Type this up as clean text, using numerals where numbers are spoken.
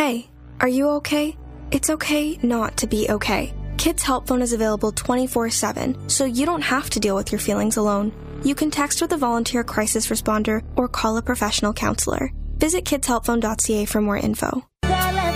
Hey, are you okay? It's okay not to be okay. Kids Help Phone is available 24/7, so you don't have to deal with your feelings alone. You can text with a volunteer crisis responder or call a professional counselor. Visit kidshelpphone.ca for more info.